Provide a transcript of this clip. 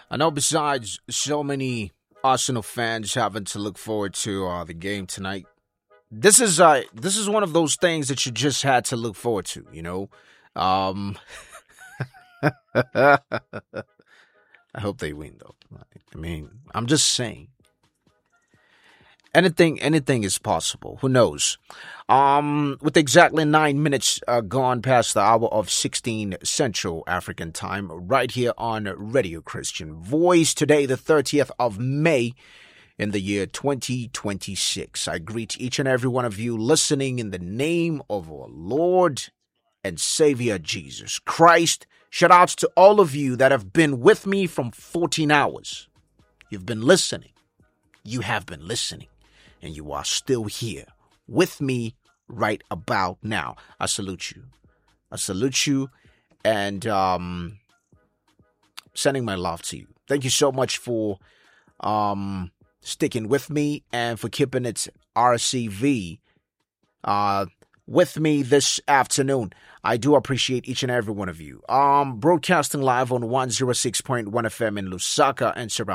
I know besides so many Arsenal fans having to look forward to the game tonight, this is one of those things that you just had to look forward to, you know. Um I hope they win though. I mean, I'm just saying. Anything is possible. Who knows? With exactly 9 minutes gone past the hour of 16 Central African time, right here on Radio Christian Voice, today, the 30th of May, in the year 2026. I greet each and every one of you listening in the name of our Lord and Savior Jesus Christ. Shout outs to all of you that have been with me from 14 hours. You've been listening. You have been listening. And you are still here with me right about now. I salute you. I salute you and sending my love to you. Thank you so much for sticking with me and for keeping it RCV with me this afternoon. I do appreciate each and every one of you. Broadcasting live on 106.1 FM in Lusaka and surrounding.